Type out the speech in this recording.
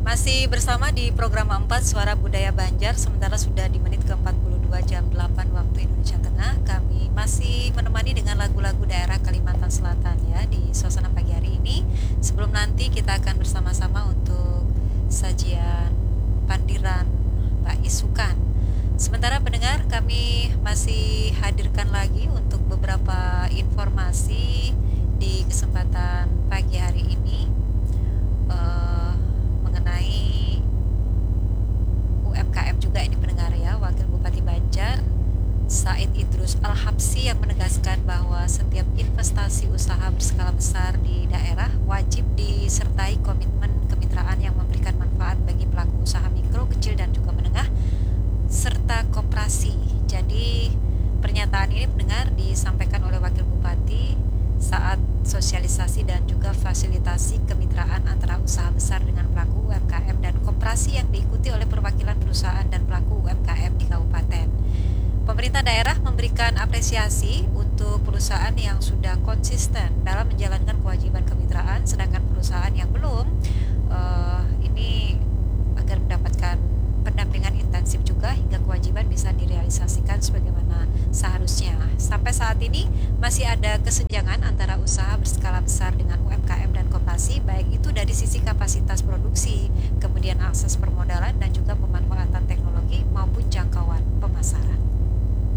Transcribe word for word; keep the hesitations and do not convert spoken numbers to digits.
Masih bersama di program empat Suara Budaya Banjar, sementara sudah di menit ke empat puluh dua jam delapan waktu Indonesia Tengah. Kami masih menemani dengan lagu-lagu daerah Kalimantan Selatan ya di suasana pagi hari ini. Sebelum nanti kita akan bersama-sama untuk sajian Pandiran Mbak Isukan. Sementara pendengar, kami masih hadirkan lagi untuk beberapa informasi di kesempatan pagi hari ini uh, mengenai U M K M juga ini pendengar ya. Wakil Bupati Banjar Said Idrus Al-Habsyi yang menegaskan bahwa setiap investasi usaha berskala besar di daerah wajib disertai komitmen kemitraan yang memberikan manfaat bagi pelaku usaha mikro, kecil dan juga menengah serta koperasi. Jadi pernyataan ini pendengar disampaikan oleh Wakil Bupati saat sosialisasi dan juga fasilitasi kemitraan antara usaha besar dengan pelaku U M K M dan koperasi yang diikuti oleh perwakilan perusahaan dan pelaku U M K M di kabupaten. Pemerintah daerah memberikan apresiasi untuk perusahaan yang sudah konsisten dalam menjalankan kewajiban kemitraan, sedangkan perusahaan yang belum uh, ini agar mendapatkan pendampingan intensif juga hingga kewajiban bisa direalisasikan sebagaimana seharusnya. Sampai saat ini masih ada kesenjangan antara usaha berskala besar